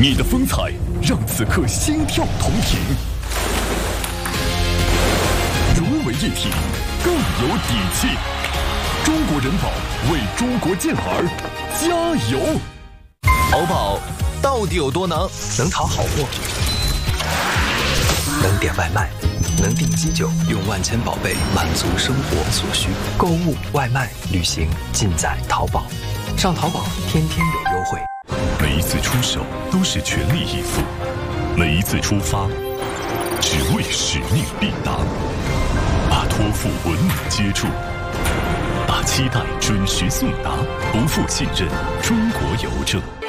你的风采让此刻心跳同停，融为一体，更有底气。中国人保为中国健儿加油！ 淘宝到底有多能？能淘好货，能点外卖，能订机酒，用万千宝贝满足生活所需。购物、外卖、旅行，尽在淘宝。上淘宝，天天有优惠。 每一次出手都是全力以赴，每一次出发只为使命必达。把托付稳稳接住，把期待准时送达，不负信任，中国邮政。